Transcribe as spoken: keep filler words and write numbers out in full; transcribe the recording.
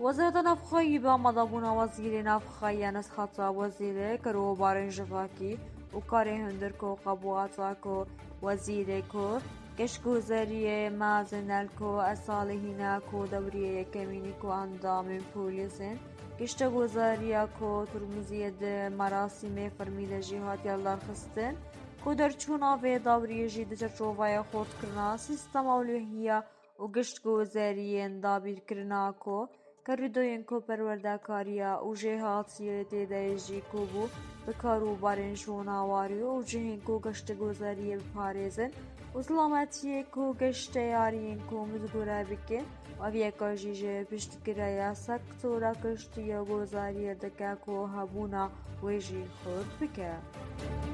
وزارت نفخایی با مدابون وزیر نفخایی نسخت وزیر کرو بارن جواکی و کاری هندر کو قبواتا کو وزیر کو کشگوزاری مازنل کو اصالحینا کو دوریه کمینی کو اندام پولیسن کشتگوزاری کو ترمزید مراسم فرمیده جهات یالار خستن کو در چونا و دوریه جید چروای خورد کرنا سیستم اولویه و کشتگوزاری دابیر کرنا کو کردوین کو پروردگاریا و جهاتیه تدایجی کو بو بکارو بارن شوناواری و جهین کو کشتگوزاری بپارزن و سلامتی کو کشتیارین کو مزگورا بکن و ویکا جیجه پشتگیریا سکتورا کشتیا گوزاری دکا کو هبونا ویجی خود بکن